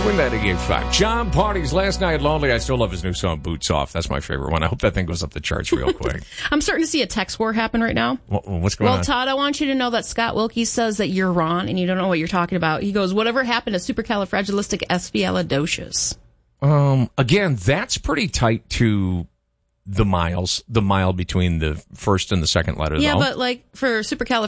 Swing that at 8-5. John Party's Last Night Lonely. I still love his new song, Boots Off. That's my favorite one. I hope that thing goes up the charts real quick. I'm starting to see a text war happen right now. What's going on? Well, Todd, I want you to know that Scott Wilkie says that you're wrong and you don't know what you're talking about. He goes, whatever happened to supercalifragilisticexpialidocious? Again, that's pretty tight to the mile between the first and the second letter, Yeah, though. but like for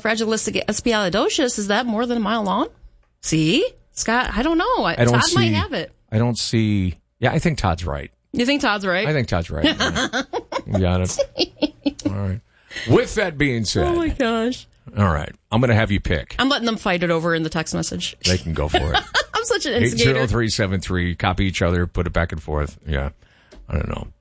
supercalifragilisticexpialidocious, is that more than a mile long? See? Scott, I don't know. Todd might have it. I don't see. Yeah, I think Todd's right. You think Todd's right? I think Todd's right. Yeah. You got it. All right. With that being said. Oh, my gosh. All right. I'm going to have you pick. I'm letting them fight it over in the text message. They can go for it. I'm such an instigator. 80373. Copy each other. Put it back and forth. Yeah. I don't know.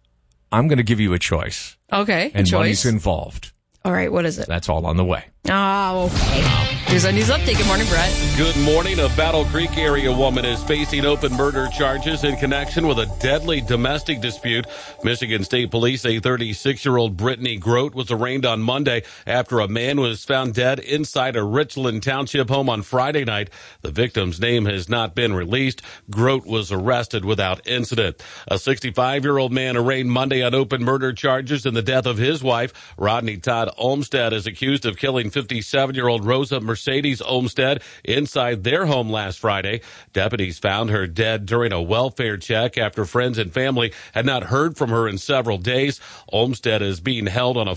I'm going to give you a choice. Okay. And choice. money's involved. All right. What is it? That's all on the way. Oh, okay. Here's our news update. Good morning, Brett. Good morning. A Battle Creek area woman is facing open murder charges in connection with a deadly domestic dispute. Michigan State Police say 36-year-old Brittany Grote was arraigned on Monday after a man was found dead inside a Richland Township home on Friday night. The victim's name has not been released. Grote was arrested without incident. A 65-year-old man arraigned Monday on open murder charges in the death of his wife. Rodney Todd Olmstead is accused of killing 57-year-old Rosa Mercedes Olmstead inside their home last Friday. Deputies found her dead during a welfare check after friends and family had not heard from her in several days. Olmstead is being held on a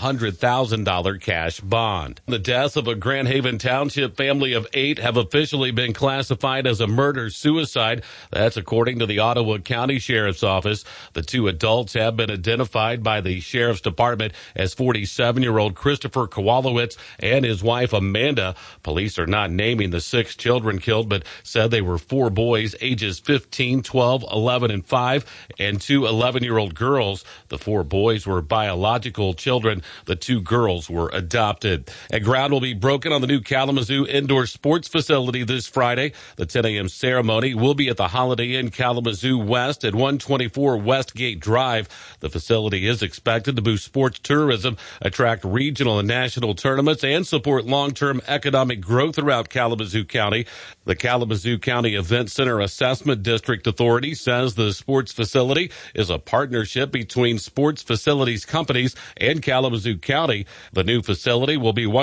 $500,000 cash bond. The deaths of a Grand Haven Township family of 8 have officially been classified as a murder-suicide. That's according to the Ottawa County Sheriff's Office. The 2 adults have been identified by the Sheriff's Department as 47-year-old Christopher Kowalowitz and his wife Amanda. Police are not naming the 6 children killed, but said they were 4 boys ages 15, 12, 11, and 5, and 2 11-year-old girls. The 4 boys were biological children. The 2 girls were adopted. And ground will be broken on the new Kalamazoo indoor sports facility this Friday. The 10 a.m. ceremony will be at the Holiday Inn Kalamazoo West at 124 Westgate Drive. The facility is expected to boost sports tourism, attract regional and national tournaments, and support long-term economic growth throughout Kalamazoo County. The Kalamazoo County Event Center Assessment District Authority says the sports facility is a partnership between sports facilities companies and Kalamazoo County. The new facility will be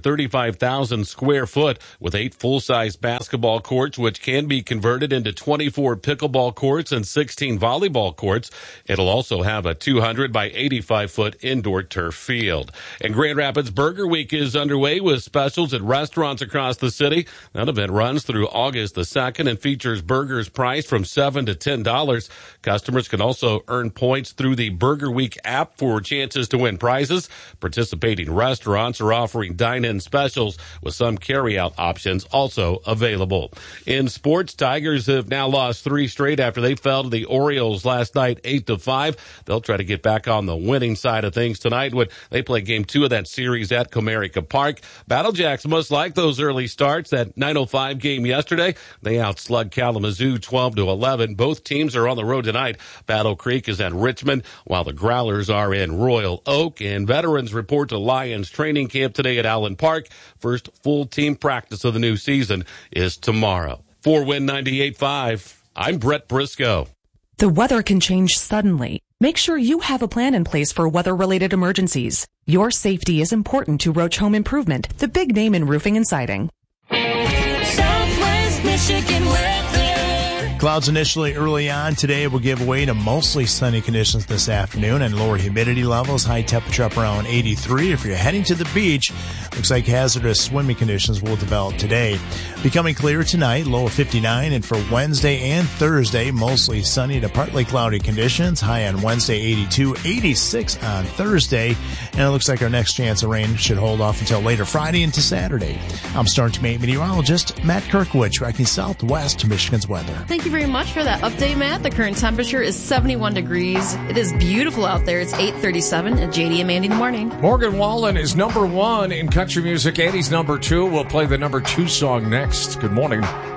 135,000 square foot with 8 full-size basketball courts, which can be converted into 24 pickleball courts and 16 volleyball courts. It'll also have a 200 by 85-foot indoor turf field. And Grand Rapids Burger Week is underway with specials at restaurants across the city. That event runs through August the 2nd and features burgers priced from $7 to $10. Customers can also earn points through the Burger Week app for chances to win prizes. Participating restaurants are offering dine-in specials with some carry-out options also available. In sports, Tigers have now lost 3 straight after they fell to the Orioles last night 8-5. They'll try to get back on the winning side of things tonight when they play game 2 of that series at Comerica Park. Battlejacks must like those early starts. That 9:05 game yesterday, they outslugged Kalamazoo 12-11. Both teams are on the road tonight. Battle Creek is at Richmond, while the Growlers are in Royal Oak. And veterans report to Lions training camp today at Allen Park. First full team practice of the new season is tomorrow. For Win 98.5, I'm Brett Briscoe. The weather can change suddenly. Make sure you have a plan in place for weather-related emergencies. Your safety is important to Roach Home Improvement, the big name in roofing and siding. Southwest Michigan weather. Clouds initially early on today will give way to mostly sunny conditions this afternoon and lower humidity levels. High temperature up around 83. If you're heading to the beach, looks like hazardous swimming conditions will develop today. Becoming clear tonight, low of 59. And for Wednesday and Thursday, mostly sunny to partly cloudy conditions. High on Wednesday 82, 86 on Thursday. And it looks like our next chance of rain should hold off until later Friday into Saturday. I'm Storm Team 8 meteorologist Matt Kirkwood, tracking Southwest Michigan's weather. Thank you very much for that update, Matt. The current temperature is 71 degrees. It is beautiful out there. It's 8:37 at JD and Mandy in the morning. Morgan Wallen is number 1 in country music, and he's number 2. We'll play the number 2 song next. Good morning.